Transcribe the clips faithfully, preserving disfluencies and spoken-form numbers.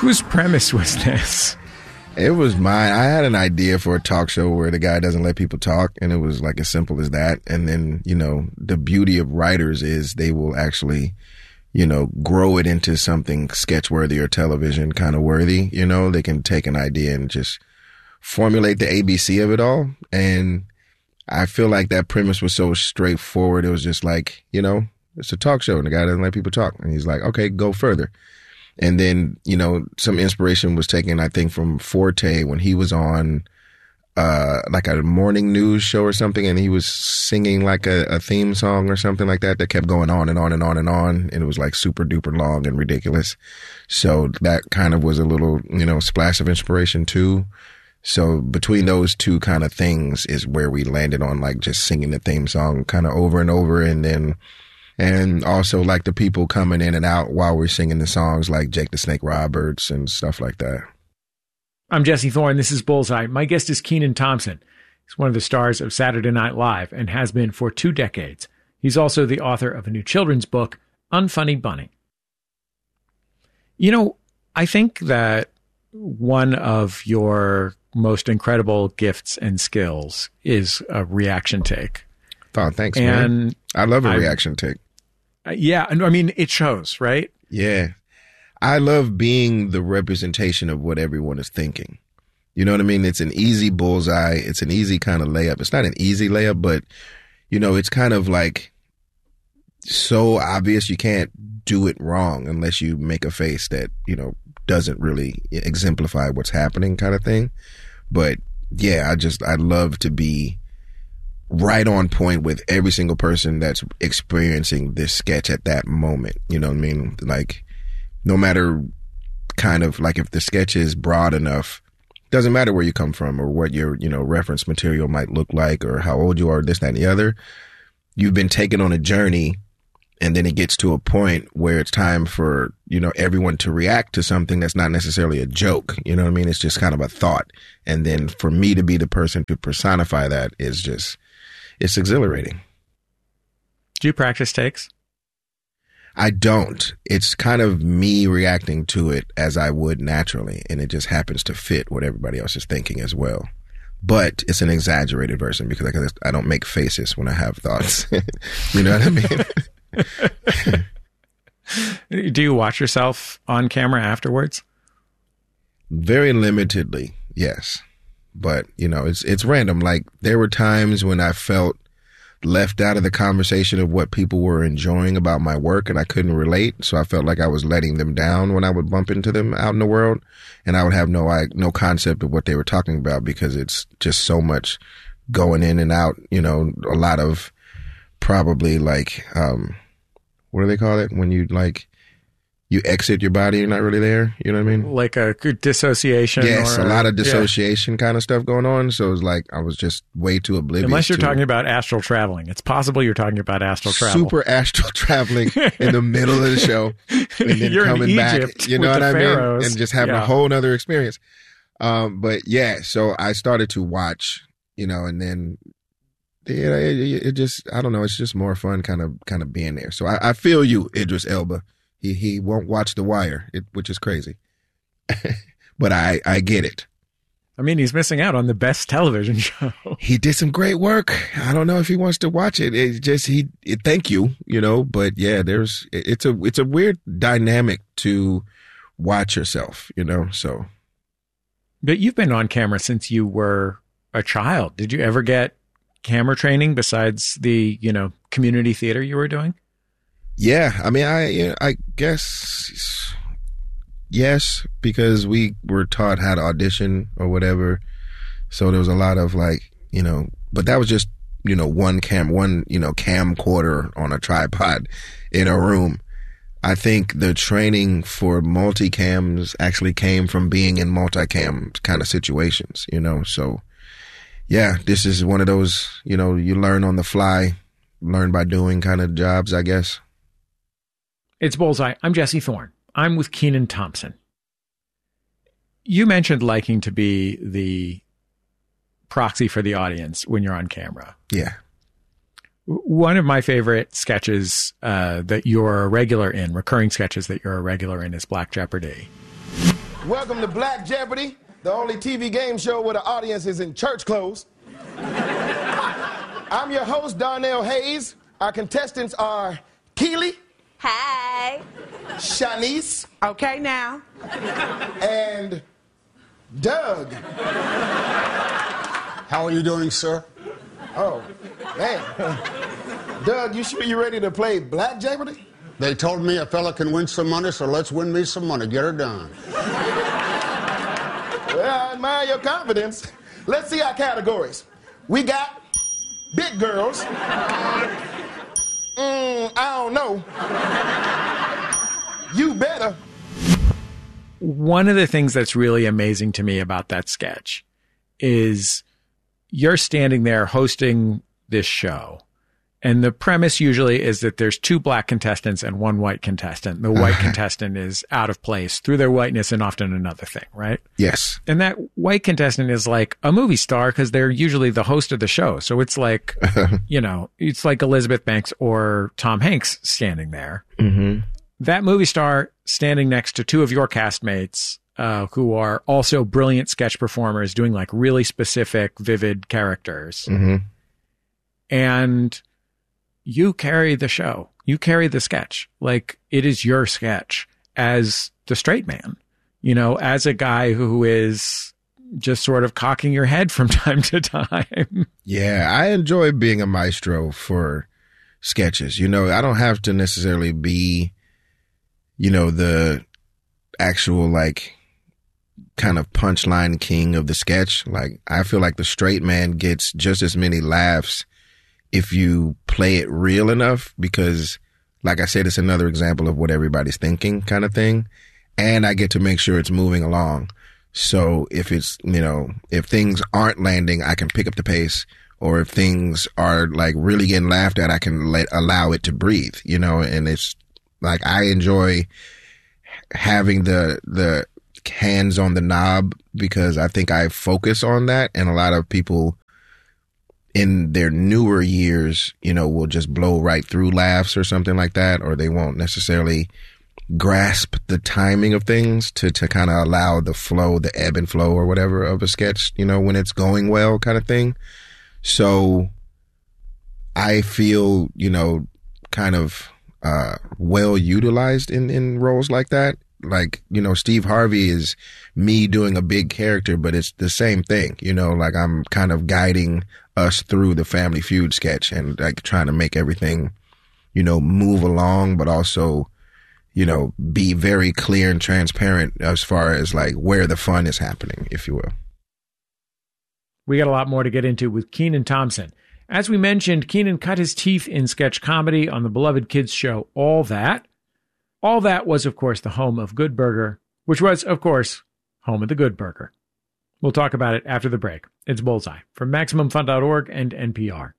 Whose premise was this? It was mine. I had an idea for a talk show where the guy doesn't let people talk, and it was like as simple as that. And then, you know, the beauty of writers is they will actually, you know, grow it into something sketch worthy or television kind of worthy. You know, they can take an idea and just formulate the A B C of it all. And I feel like that premise was so straightforward. It was just like, you know, it's a talk show and the guy doesn't let people talk. And he's like, okay, go further. And then, you know, some inspiration was taken, I think, from Forte when he was on uh, like a morning news show or something, and he was singing like a, a theme song or something like that that kept going on and on and on and on. And it was like super duper long and ridiculous. So that kind of was a little, you know, splash of inspiration too. So between those two kind of things is where we landed on like just singing the theme song kind of over and over. And then And also like the people coming in and out while we're singing the songs like Jake the Snake Roberts and stuff like that. I'm Jesse Thorne. This is Bullseye. My guest is Kenan Thompson. He's one of the stars of Saturday Night Live and has been for two decades. He's also the author of a new children's book, Unfunny Bunny. You know, I think that one of your most incredible gifts and skills is a reaction take. Oh, thanks, and man. I love a I, reaction take. Yeah. I mean, it shows, right? Yeah. I love being the representation of what everyone is thinking. You know what I mean? It's an easy bullseye. It's an easy kind of layup. It's not an easy layup, but, you know, it's kind of like so obvious you can't do it wrong unless you make a face that, you know, doesn't really exemplify what's happening kind of thing. But yeah, I just, I love to be right on point with every single person that's experiencing this sketch at that moment. You know what I mean? Like, no matter kind of like if the sketch is broad enough, doesn't matter where you come from or what your, you know, reference material might look like or how old you are, this, that, and the other. You've been taken on a journey, and then it gets to a point where it's time for, you know, everyone to react to something that's not necessarily a joke. You know what I mean? It's just kind of a thought. And then for me to be the person to personify that is just, it's exhilarating. Do you practice takes? I don't. It's kind of me reacting to it as I would naturally, and it just happens to fit what everybody else is thinking as well. But it's an exaggerated version because I, I don't make faces when I have thoughts. You know what I mean? Do you watch yourself on camera afterwards? Very limitedly, yes. But, you know, it's it's random. Like, there were times when I felt left out of the conversation of what people were enjoying about my work, and I couldn't relate. So I felt like I was letting them down when I would bump into them out in the world, and I would have no I, no concept of what they were talking about because it's just so much going in and out. You know, a lot of probably like um, what do they call it when you like you exit your body, you're not really there. You know what I mean? Like a dissociation. Yes, or a lot of yeah. dissociation kind of stuff going on. So it was like I was just way too oblivious. Unless you're to talking it. about astral traveling. It's possible you're talking about astral travel. Super astral traveling in the middle of the show. And then you're coming in back. Egypt You know with what the I pharaohs. mean? And just having yeah. a whole nother experience. Um, but yeah, so I started to watch, you know, and then yeah, it, it just, I don't know, it's just more fun kind of kind of being there. So I, I feel you, Idris Elba. He he won't watch The Wire, it, which is crazy. But I, I get it. I mean, he's missing out on the best television show. He did some great work. I don't know if he wants to watch it. It's just he. It, thank you, you know. But yeah, there's it, it's a it's a weird dynamic to watch yourself, you know. So, but you've been on camera since you were a child. Did you ever get camera training besides the you know community theater you were doing? Yeah, I mean, I I guess yes, because we were taught how to audition or whatever. So there was a lot of like, you know, but that was just, you know, one cam, one, you know, camcorder on a tripod in a room. I think the training for multicams actually came from being in multicam kind of situations, you know. So yeah, this is one of those, you know, you learn on the fly, learn by doing kind of jobs, I guess. It's Bullseye. I'm Jesse Thorne. I'm with Kenan Thompson. You mentioned liking to be the proxy for the audience when you're on camera. Yeah. One of my favorite sketches uh, that you're a regular in, recurring sketches that you're a regular in, is Black Jeopardy. Welcome to Black Jeopardy, the only T V game show where the audience is in church clothes. I'm your host, Darnell Hayes. Our contestants are Keely. Hey. Shanice. Okay, now. And Doug. How are you doing, sir? Oh, man. Doug, you sure you ready to play Black Jeopardy? They told me a fella can win some money, so let's win me some money. Get her done. Well, I admire your confidence. Let's see our categories. We got big girls. Mm, I don't know. You better. One of the things that's really amazing to me about that sketch is you're standing there hosting this show. And the premise usually is that there's two black contestants and one white contestant. The white contestant is out of place through their whiteness and often another thing, right? Yes. And that white contestant is like a movie star because they're usually the host of the show. So it's like, you know, it's like Elizabeth Banks or Tom Hanks standing there. Mm-hmm. That movie star standing next to two of your castmates uh, who are also brilliant sketch performers doing like really specific, vivid characters. Mm-hmm. And you carry the show. You carry the sketch. Like, it is your sketch as the straight man, you know, as a guy who is just sort of cocking your head from time to time. Yeah, I enjoy being a maestro for sketches. You know, I don't have to necessarily be, you know, the actual, like, kind of punchline king of the sketch. Like, I feel like the straight man gets just as many laughs if you play it real enough, because like I said, it's another example of what everybody's thinking kind of thing. And I get to make sure it's moving along. So if it's, you know, if things aren't landing, I can pick up the pace, or if things are like really getting laughed at, I can let, allow it to breathe, you know, and it's like, I enjoy having the, the hands on the knob because I think I focus on that. And a lot of people in their newer years, you know, will just blow right through laughs or something like that, or they won't necessarily grasp the timing of things to, to kind of allow the flow, the ebb and flow or whatever of a sketch, you know, when it's going well kind of thing. So I feel, you know, kind of uh, well utilized in, in roles like that. Like, you know, Steve Harvey is me doing a big character, but it's the same thing, you know, like I'm kind of guiding us through the Family Feud sketch and like trying to make everything, you know, move along, but also, you know, be very clear and transparent as far as like where the fun is happening, if you will. We got a lot more to get into with Kenan Thompson. As we mentioned, Kenan cut his teeth in sketch comedy on the beloved kids show All That. All That was, of course, the home of Good Burger, which was, of course, home of the Good Burger. We'll talk about it after the break. It's Bullseye from Maximum Fun dot org and N P R.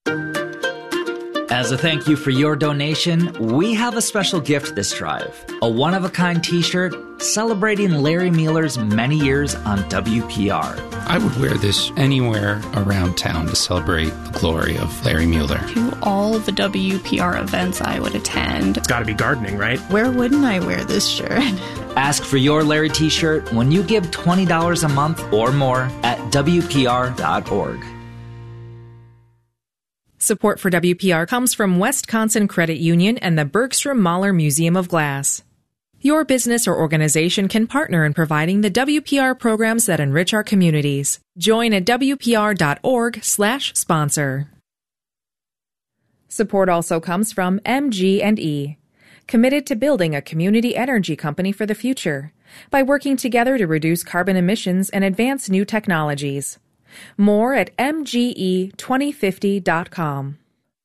As a thank you for your donation, we have a special gift this drive. A one-of-a-kind t-shirt celebrating Larry Mueller's many years on W P R. I would wear this anywhere around town to celebrate the glory of Larry Mueller. To all the W P R events I would attend. It's got to be gardening, right? Where wouldn't I wear this shirt? Ask for your Larry t-shirt when you give twenty dollars a month or more at W P R dot org. Support for W P R comes from Wisconsin Credit Union and the Bergstrom Mahler Museum of Glass. Your business or organization can partner in providing the W P R programs that enrich our communities. Join at W P R dot org slash sponsor. Support also comes from M G and E, committed to building a community energy company for the future by working together to reduce carbon emissions and advance new technologies. More at M G E twenty fifty dot com.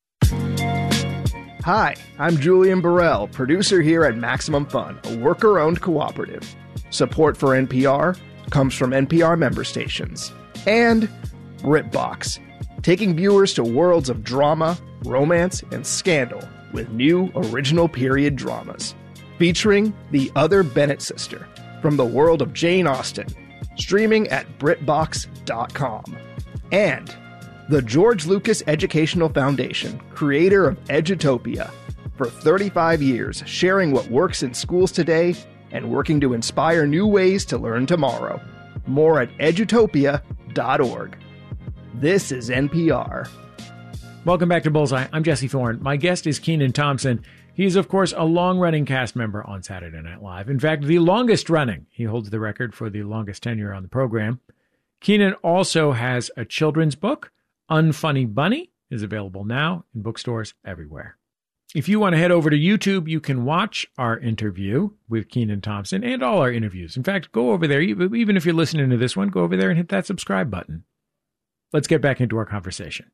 Hi, I'm Julian Burrell, producer here at Maximum Fun, a worker-owned cooperative. Support for N P R comes from N P R member stations. And BritBox, taking viewers to worlds of drama, romance, and scandal with new original period dramas. Featuring The Other Bennett Sister from the world of Jane Austen, streaming at Brit Box dot com. And the George Lucas Educational Foundation, creator of Edutopia, for thirty-five years sharing what works in schools today and working to inspire new ways to learn tomorrow. More at edutopia dot org. This is N P R. Welcome back to Bullseye. I'm Jesse Thorne. My guest is Kenan Thompson. He's, of course, a long-running cast member on Saturday Night Live. In fact, the longest running. He holds the record for the longest tenure on the program. Kenan also has a children's book. Unfunny Bunny is available now in bookstores everywhere. If you want to head over to YouTube, you can watch our interview with Kenan Thompson and all our interviews. In fact, go over there. Even if you're listening to this one, go over there and hit that subscribe button. Let's get back into our conversation.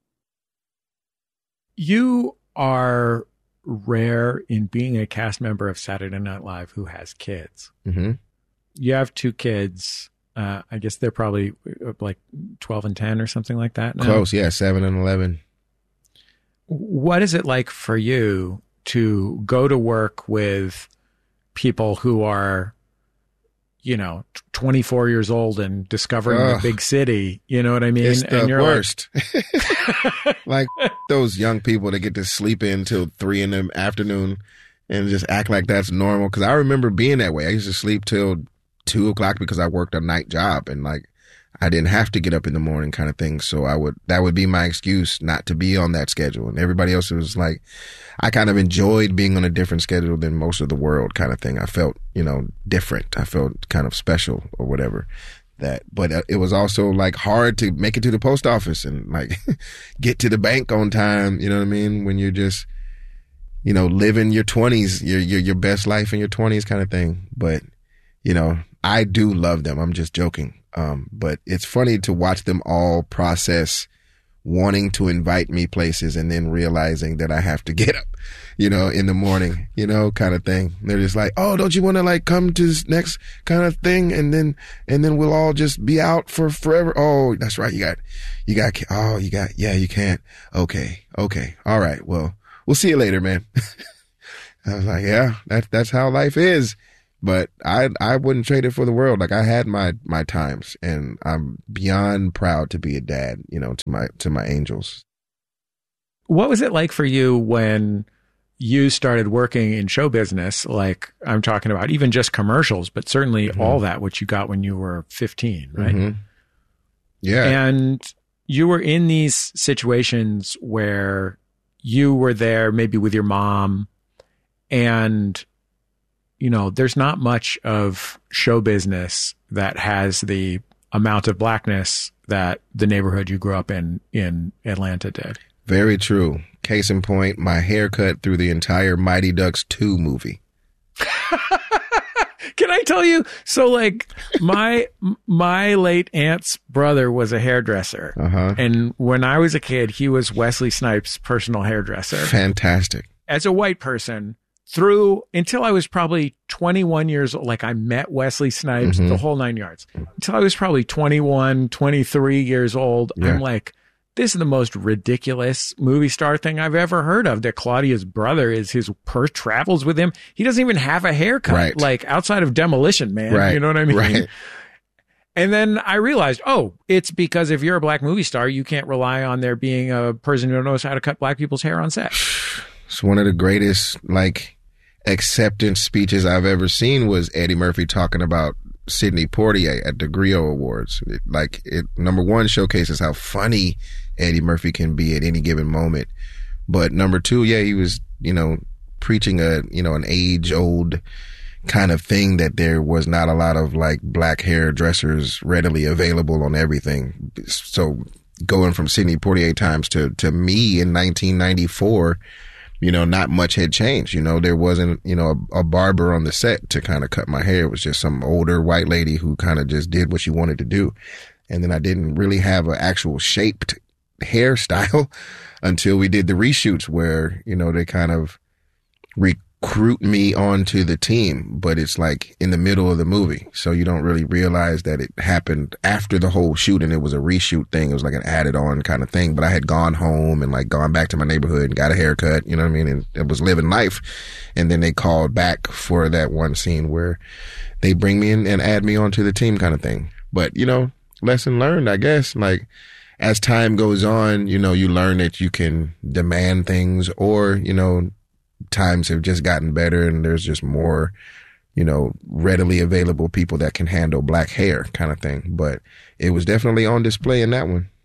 You are rare in being a cast member of Saturday Night Live who has kids. Mm-hmm. You have two kids. Uh, I guess they're probably like twelve and ten or something like that now. Close, yeah, seven and eleven. What is it like for you to go to work with people who are, you know, twenty-four years old and discovering Ugh. the big city? You know what I mean? It's the and you're worst. Like, like those young people that get to sleep in till three in the afternoon and just act like that's normal. Because I remember being that way. I used to sleep till two o'clock because I worked a night job, and like I didn't have to get up in the morning kind of thing. So I would, that would be my excuse not to be on that schedule. And everybody else was like, I kind of enjoyed being on a different schedule than most of the world kind of thing. I felt, you know, different. I felt kind of special or whatever. That, but it was also like hard to make it to the post office and like get to the bank on time. You know what I mean? When you're just, you know, living your twenties, your, your, your best life in your twenties kind of thing. But, you know, I do love them. I'm just joking. Um, but it's funny to watch them all process wanting to invite me places and then realizing that I have to get up, you know, in the morning, you know, kind of thing. They're just like, oh, don't you want to like come to this next kind of thing? And then, and then we'll all just be out for forever. Oh, that's right. You got, you got, oh, you got, yeah, you can't. Okay. Okay. All right. Well, we'll see you later, man. I was like, yeah, that's, that's how life is. But I I wouldn't trade it for the world. Like I had my my times, and I'm beyond proud to be a dad, you know, to my to my angels. What was it like for you when you started working in show business? Like I'm talking about even just commercials, but certainly mm-hmm. all that, which you got when you were fifteen, right? Mm-hmm. Yeah. And you were in these situations where you were there maybe with your mom, and you know, there's not much of show business that has the amount of blackness that the neighborhood you grew up in in Atlanta did. Very true. Case in point, my haircut through the entire Mighty Ducks two movie. Can I tell you? So like my my late aunt's brother was a hairdresser. Uh-huh. And when I was a kid, he was Wesley Snipes' personal hairdresser. Fantastic. As a white person, through until I was probably twenty-one years old, like I met Wesley Snipes, mm-hmm. the whole nine yards. Until I was probably twenty-one, twenty-three years old, yeah. I'm like, this is the most ridiculous movie star thing I've ever heard of. That Claudia's brother is his purse travels with him. He doesn't even have a haircut, right. like outside of Demolition Man. Right. You know what I mean? Right. And then I realized, oh, it's because if you're a black movie star, you can't rely on there being a person who knows how to cut black people's hair on set. It's one of the greatest, like, acceptance speeches I've ever seen was Eddie Murphy talking about Sidney Poitier at the Griot Awards. It, like, it, number one, showcases how funny Eddie Murphy can be at any given moment. But number two, yeah, he was, you know, preaching a, you know, an age-old kind of thing that there was not a lot of, like, black hairdressers readily available on everything. So going from Sidney Poitier times to, to me in nineteen ninety-four, you know, not much had changed. You know, there wasn't, you know, a, a barber on the set to kind of cut my hair. It was just some older white lady who kind of just did what she wanted to do. And then I didn't really have an actual shaped hairstyle until we did the reshoots where, you know, they kind of recruit me onto the team, but it's like in the middle of the movie. So you don't really realize that it happened after the whole shoot and it was a reshoot thing. It was like an added on kind of thing. But I had gone home and like gone back to my neighborhood and got a haircut, you know what I mean? And it was living life. And then they called back for that one scene where they bring me in and add me onto the team kind of thing. But, you know, lesson learned, I guess. Like, as time goes on, you know, you learn that you can demand things or, you know, times have just gotten better and there's just more you know, readily available people that can handle black hair kind of thing. But it was definitely on display in that one.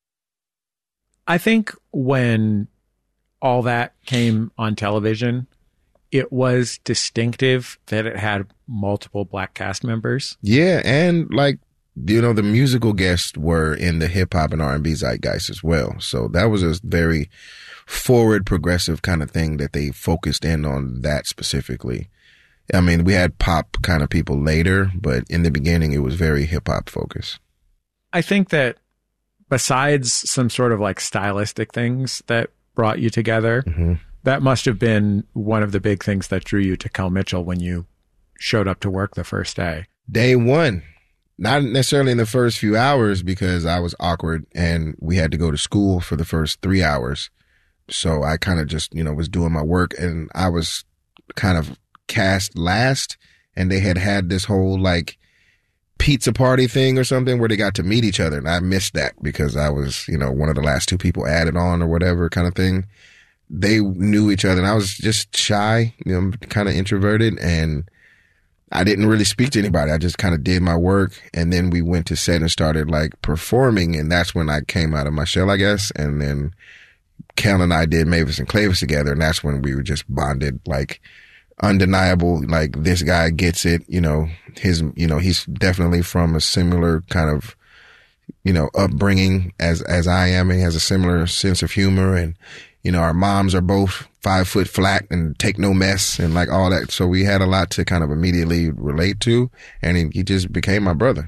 I think when all that came on television, it was distinctive that it had multiple black cast members. Yeah, and like, you know, the musical guests were in the hip hop and R and B zeitgeist as well. So that was a very forward, progressive kind of thing that they focused in on that specifically. I mean, we had pop kind of people later, but in the beginning, it was very hip hop focused. I think that besides some sort of like stylistic things that brought you together, mm-hmm. that must have been one of the big things that drew you to Kel Mitchell when you showed up to work the first day. Day one. Not necessarily in the first few hours because I was awkward and we had to go to school for the first three hours. So I kind of just, you know, was doing my work and I was kind of cast last, and they had had this whole like pizza party thing or something where they got to meet each other. And I missed that because I was, you know, one of the last two people added on or whatever kind of thing. They knew each other and I was just shy, you know, kind of introverted, and I didn't really speak to anybody. I just kind of did my work, and then we went to set and started like performing, and that's when I came out of my shell, I guess. And then Kel and I did Mavis and Clavis together, and that's when we were just bonded, like undeniable. Like, this guy gets it, you know, his, you know, he's definitely from a similar kind of, you know, upbringing as, as I am. And he has a similar sense of humor, and, you know, our moms are both five foot flat and take no mess and like all that. So we had a lot to kind of immediately relate to, and he, he just became my brother.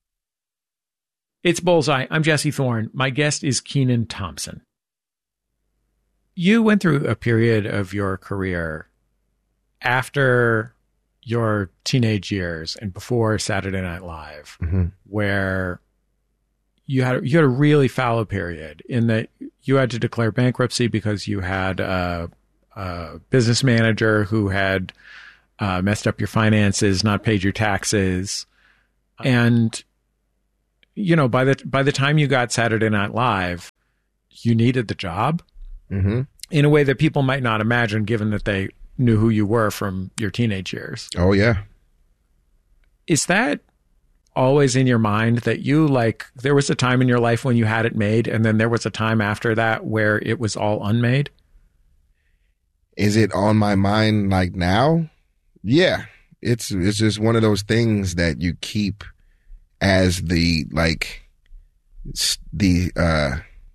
It's Bullseye. I'm Jesse Thorne. My guest is Kenan Thompson. You went through a period of your career after your teenage years and before Saturday Night Live, mm-hmm. where you had you had a really fallow period in that you had to declare bankruptcy because you had a, a business manager who had uh, messed up your finances, not paid your taxes, and you know by the by the time you got Saturday Night Live, you needed the job mm-hmm. in a way that people might not imagine, given that they knew who you were from your teenage years. Oh yeah. Is that always in your mind that you like, there was a time in your life when you had it made, and then there was a time after that where it was all unmade? Is it on my mind like now? Yeah. It's, it's just one of those things that you keep as the, like, the, uh,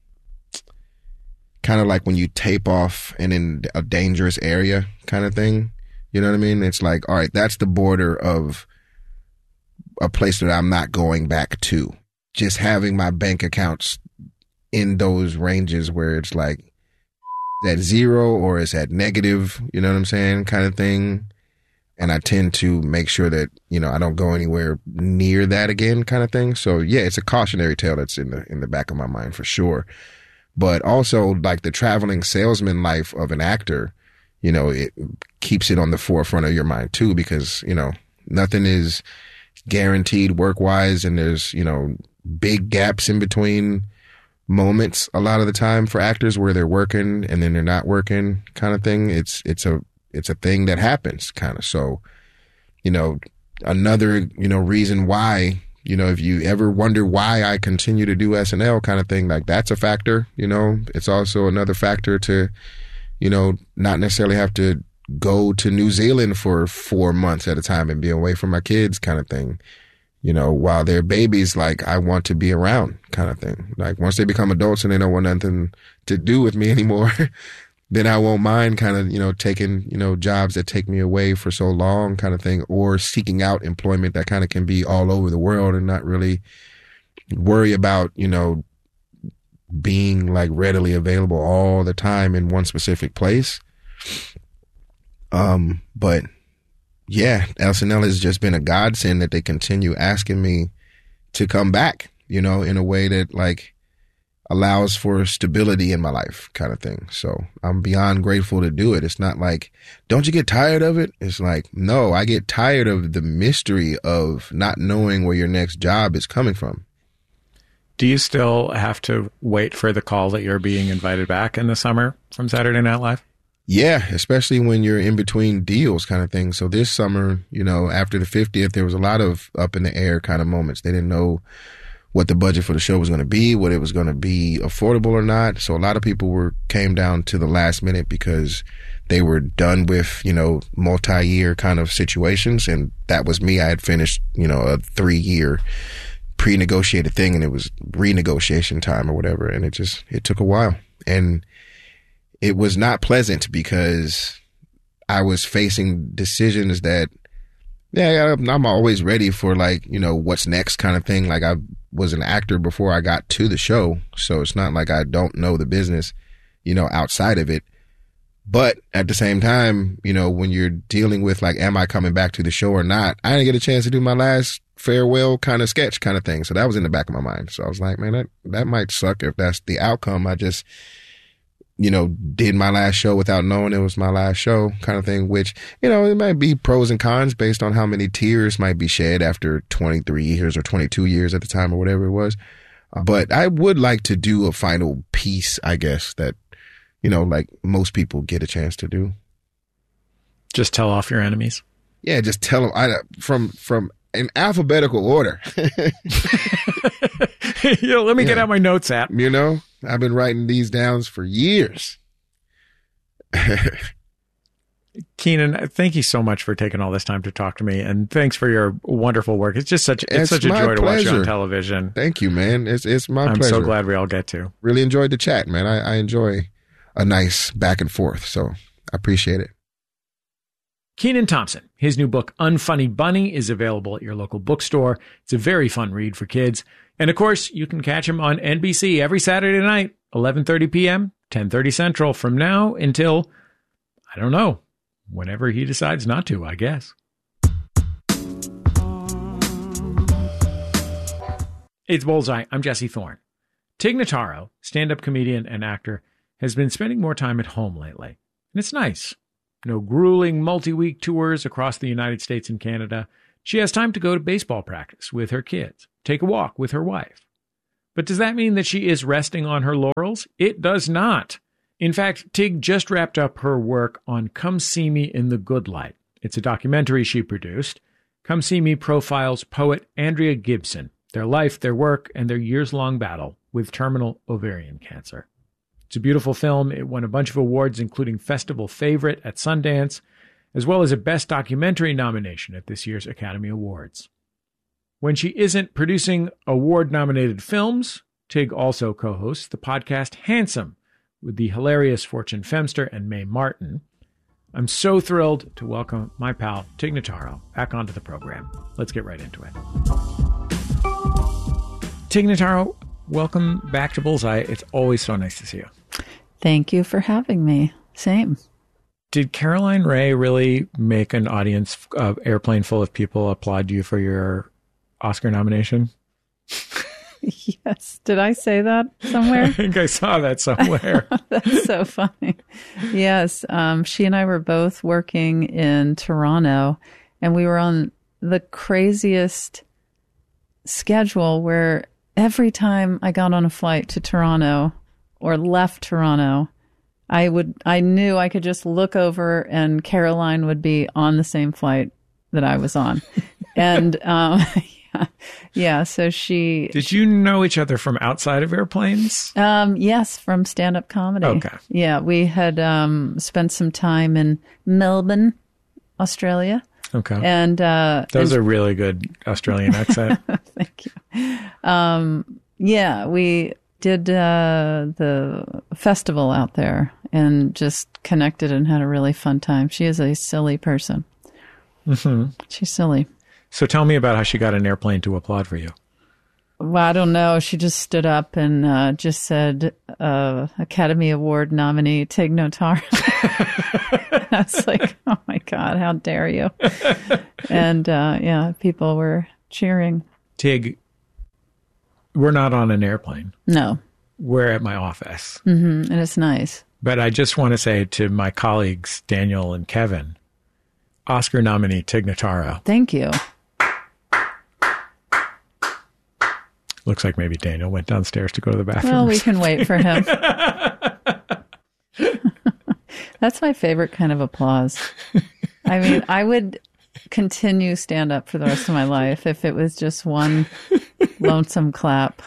kind of like when you tape off and in a dangerous area kind of thing. You know what I mean? It's like, all right, that's the border of a place that I'm not going back to. Just having my bank accounts in those ranges where it's like at zero or it's at negative, you know what I'm saying, kind of thing. And I tend to make sure that, you know, I don't go anywhere near that again kind of thing. So yeah, it's a cautionary tale that's in the in the back of my mind for sure. But also, like, the traveling salesman life of an actor, you know, it keeps it on the forefront of your mind too, because, you know, nothing is guaranteed work-wise, and there's, you know, big gaps in between moments a lot of the time for actors where they're working and then they're not working kind of thing. It's it's a it's a thing that happens kind of. So, you know, another, you know, reason why, you know, if you ever wonder why I continue to do S N L kind of thing, like, that's a factor, you know. It's also another factor to, you know, not necessarily have to go to New Zealand for four months at a time and be away from my kids kind of thing. You know, while they're babies, like, I want to be around kind of thing. Like, once they become adults and they don't want nothing to do with me anymore, then I won't mind kind of, you know, taking, you know, jobs that take me away for so long kind of thing, or seeking out employment that kind of can be all over the world and not really worry about, you know, being like readily available all the time in one specific place. Um, but yeah, S N L has just been a godsend that they continue asking me to come back, you know, in a way that like allows for stability in my life kind of thing. So I'm beyond grateful to do it. It's not like, don't you get tired of it? It's like, no, I get tired of the mystery of not knowing where your next job is coming from. Do you still have to wait for the call that you're being invited back in the summer from Saturday Night Live? Yeah, especially when you're in between deals kind of thing. So this summer, you know, after the fiftieth, there was a lot of up in the air kind of moments. They didn't know what the budget for the show was going to be, what it was going to be affordable or not. So a lot of people were came down to the last minute because they were done with, you know, multi-year kind of situations. And that was me. I had finished, you know, a three-year pre-negotiated thing, and it was renegotiation time or whatever. And it just, it took a while. And it was not pleasant because I was facing decisions that, yeah, I'm always ready for, like, you know, what's next kind of thing. Like, I was an actor before I got to the show. So it's not like I don't know the business, you know, outside of it. But at the same time, you know, when you're dealing with, like, am I coming back to the show or not? I didn't get a chance to do my last farewell kind of sketch kind of thing. So that was in the back of my mind. So I was like, man, that, that might suck if that's the outcome. I just, you know, did my last show without knowing it was my last show kind of thing, which, you know, it might be pros and cons based on how many tears might be shed after twenty-three years or twenty-two years at the time or whatever it was. But I would like to do a final piece, I guess, that, you know, like most people get a chance to do. Just tell off your enemies. Yeah, just tell them I, from, from in alphabetical order. Yo, let me yeah. get out my notes app. You know, I've been writing these down for years. Kenan, thank you so much for taking all this time to talk to me, and thanks for your wonderful work. It's just such it's, it's such a joy pleasure. to watch you on television. Thank you, man. It's it's my I'm pleasure. I'm so glad we all get to. Really enjoyed the chat, man. I, I enjoy a nice back and forth, so I appreciate it. Kenan Thompson. His new book, Unfunny Bunny, is available at your local bookstore. It's a very fun read for kids. And of course, you can catch him on N B C every Saturday night, eleven thirty p.m., ten thirty Central, from now until, I don't know, whenever he decides not to, I guess. It's Bullseye. I'm Jesse Thorne. Tig Notaro, stand-up comedian and actor, has been spending more time at home lately. And it's nice. No grueling multi-week tours across the United States and Canada. She has time to go to baseball practice with her kids, take a walk with her wife. But does that mean that she is resting on her laurels? It does not. In fact, Tig just wrapped up her work on Come See Me in the Good Light. It's a documentary she produced. Come See Me profiles poet Andrea Gibson, their life, their work, and their years-long battle with terminal ovarian cancer. It's a beautiful film. It won a bunch of awards, including Festival Favorite at Sundance, as well as a Best Documentary nomination at this year's Academy Awards. When she isn't producing award-nominated films, Tig also co-hosts the podcast Handsome with the hilarious Fortune Femster and Mae Martin. I'm so thrilled to welcome my pal Tig Notaro back onto the program. Let's get right into it. Tig Notaro, welcome back to Bullseye. It's always so nice to see you. Thank you for having me. Same. Did Caroline Rhea really make an audience uh, airplane full of people applaud you for your Oscar nomination? Yes. Did I say that somewhere? I think I saw that somewhere. That's so funny. Yes. Um, she and I were both working in Toronto, and we were on the craziest schedule where every time I got on a flight to Toronto or left Toronto, I would, I knew I could just look over and Caroline would be on the same flight that I was on. And, um, yeah, yeah. So she, did you know each other from outside of airplanes? Um, yes, from stand-up comedy. Okay. Yeah. We had, um, spent some time in Melbourne, Australia. Okay. And, uh, that was and, a really good Australian accent. Thank you. Um, yeah, we did, uh, the festival out there and just connected and had a really fun time. She is a silly person. Mm-hmm. She's silly. So tell me about how she got an airplane to applaud for you. Well, I don't know. She just stood up and uh, just said, uh, Academy Award nominee Tig Notaro. I was like, oh my God, how dare you? And uh, yeah, people were cheering. Tig, we're not on an airplane. No. We're at my office. Mm-hmm. And it's nice. But I just want to say to my colleagues, Daniel and Kevin, Oscar nominee Tig Notaro. Thank you. Looks like maybe Daniel went downstairs to go to the bathroom. Well, we can wait for him. That's my favorite kind of applause. I mean, I would continue stand up for the rest of my life if it was just one lonesome clap.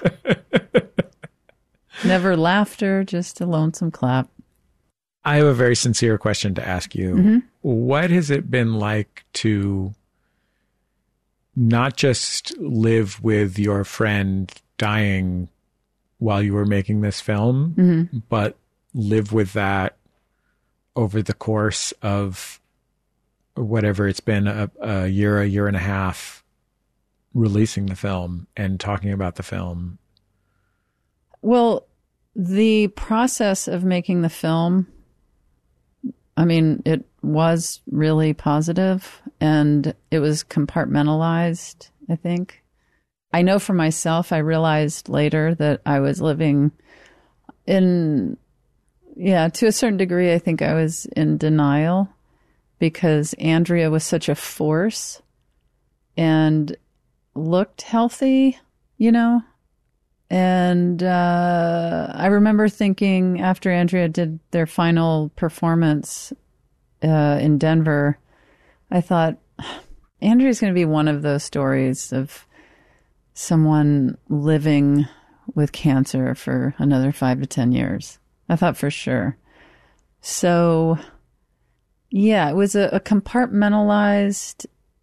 Never laughter, just a lonesome clap. I have a very sincere question to ask you. Mm-hmm. What has it been like to not just live with your friend dying while you were making this film, mm-hmm. but live with that over the course of whatever it's been, a, a year, a year and a half, releasing the film and talking about the film? Well, the process of making the film, I mean, it was really positive and it was compartmentalized, I think. I know for myself, I realized later that I was living in, yeah, to a certain degree, I think I was in denial because Andrea was such a force and looked healthy, you know? And uh, I remember thinking after Andrea did their final performance uh, in Denver, I thought, Andrea's going to be one of those stories of someone living with cancer for another five to ten years. I thought for sure. So, yeah, it was a, a compartmentalized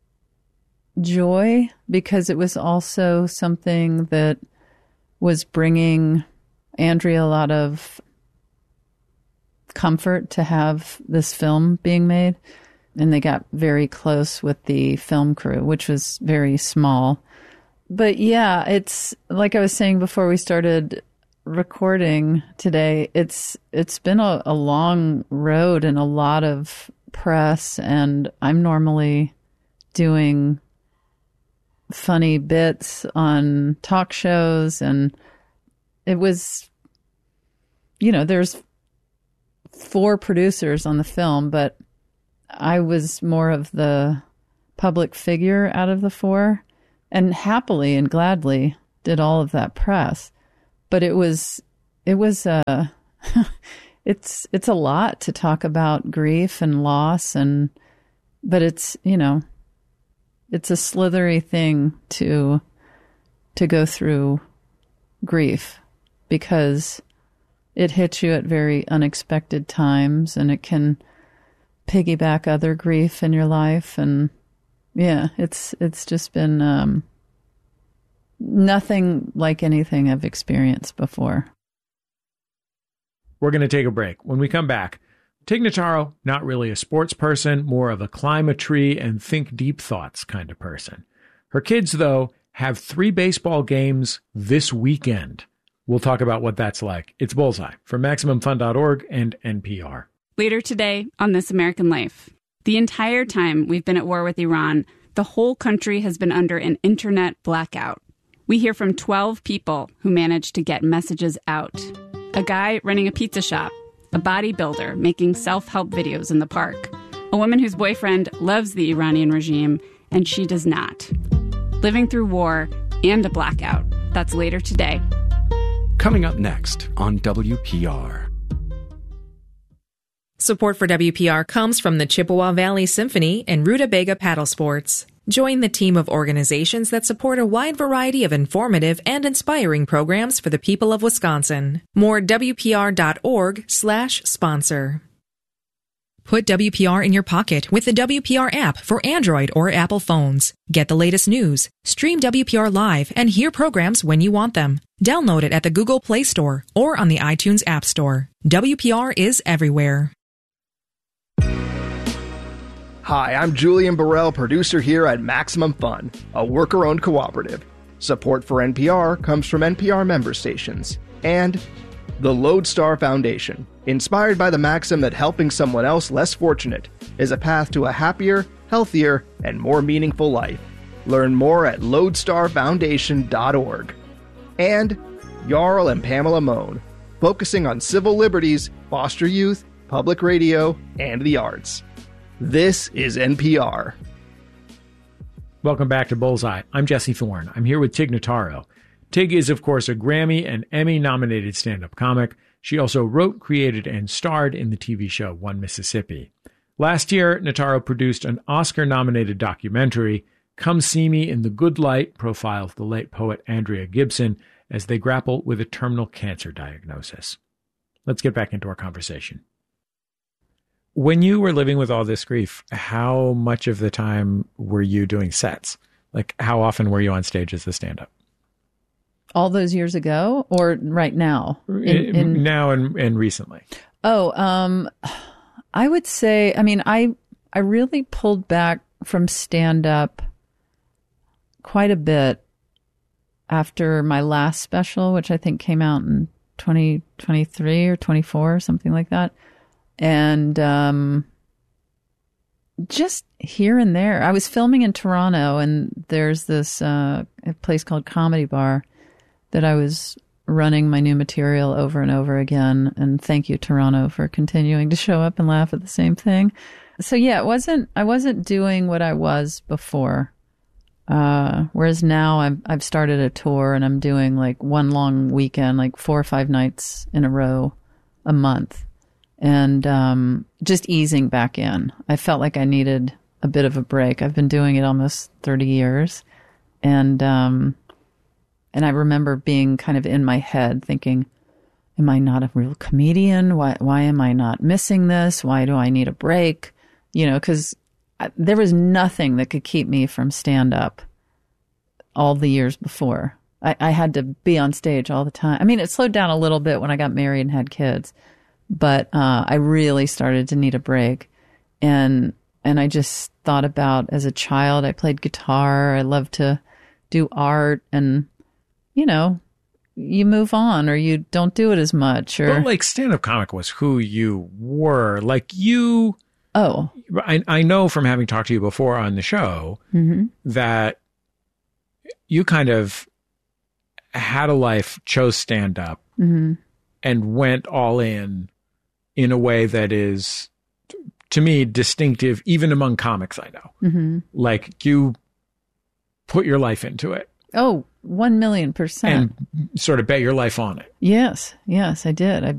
joy because it was also something that was bringing Andrea a lot of comfort to have this film being made. And they got very close with the film crew, which was very small. But yeah, it's like I was saying before we started recording today, it's it's been a, a long road and a lot of press. And I'm normally doing funny bits on talk shows, and it was, you know, there's four producers on the film, but I was more of the public figure out of the four, and happily and gladly did all of that press. But it was, it was, uh, it's, it's a lot to talk about grief and loss, and, but it's, you know, it's a slithery thing to to go through grief because it hits you at very unexpected times and it can piggyback other grief in your life. And yeah, it's it's just been um, nothing like anything I've experienced before. We're going to take a break. When we come back, Tig Notaro, not really a sports person, more of a climb a tree and think deep thoughts kind of person. Her kids, though, have three baseball games this weekend. We'll talk about what that's like. It's Bullseye from Maximum Fun dot org and N P R. Later today on This American Life. The entire time we've been at war with Iran, the whole country has been under an internet blackout. We hear from twelve people who managed to get messages out. A guy running a pizza shop, a bodybuilder making self-help videos in the park, a woman whose boyfriend loves the Iranian regime and she does not. Living through war and a blackout. That's later today. Coming up next on W P R. Support for W P R comes from the Chippewa Valley Symphony and Rutabaga Paddle Sports. Join the team of organizations that support a wide variety of informative and inspiring programs for the people of Wisconsin. More W P R dot org slash sponsor. Put W P R in your pocket with the W P R app for Android or Apple phones. Get the latest news, stream W P R live, and hear programs when you want them. Download it at the Google Play Store or on the iTunes App Store. W P R is everywhere. Hi, I'm Julian Burrell, producer here at Maximum Fun, a worker-owned cooperative. Support for N P R comes from N P R member stations and the Lodestar Foundation, inspired by the maxim that helping someone else less fortunate is a path to a happier, healthier, and more meaningful life. Learn more at lodestar foundation dot org. And Jarl and Pamela Mohn, focusing on civil liberties, foster youth, public radio, and the arts. This is N P R. Welcome back to Bullseye. I'm Jesse Thorne. I'm here with Tig Notaro. Tig is, of course, a Grammy and Emmy-nominated stand-up comic. She also wrote, created, and starred in the T V show One Mississippi. Last year, Notaro produced an Oscar-nominated documentary, Come See Me in the Good Light, profiles the late poet Andrea Gibson as they grapple with a terminal cancer diagnosis. Let's get back into our conversation. When you were living with all this grief, how much of the time were you doing sets? Like, how often were you on stage as a stand-up? All those years ago or right now? In, in, now and, and recently. Oh, um, I would say, I mean, I I really pulled back from stand-up quite a bit after my last special, which I think came out in twenty twenty-three or twenty-four or something like that. And um, just here and there. I was filming in Toronto, and there's this uh, a place called Comedy Bar that I was running my new material over and over again. And thank you, Toronto, for continuing to show up and laugh at the same thing. So yeah, it wasn't, I wasn't doing what I was before. Uh, whereas now I've, I've started a tour and I'm doing like one long weekend, like four or five nights in a row a month, and, um, just easing back in. I felt like I needed a bit of a break. I've been doing it almost thirty years. And, um, and I remember being kind of in my head thinking, am I not a real comedian? Why, why am I not missing this? Why do I need a break? You know, because there was nothing that could keep me from stand up all the years before. I, I had to be on stage all the time. I mean, it slowed down a little bit when I got married and had kids, but uh, I really started to need a break. And and I just thought about, as a child, I played guitar. I loved to do art, and you know, you move on or you don't do it as much. Or but like stand-up comic was who you were. Like you. Oh, I, I know from having talked to you before on the show mm-hmm. that you kind of had a life, chose stand-up, mm-hmm. and went all in in a way that is, to me, distinctive even among comics I know. Mm-hmm. Like you put your life into it. Oh, one million percent. And sort of bet your life on it. Yes, yes, I did. I